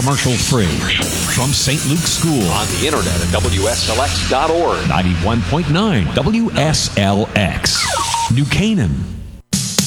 commercial free. From St. Luke's School. On the internet at WSLX.org. 91.9 WSLX. New Canaan.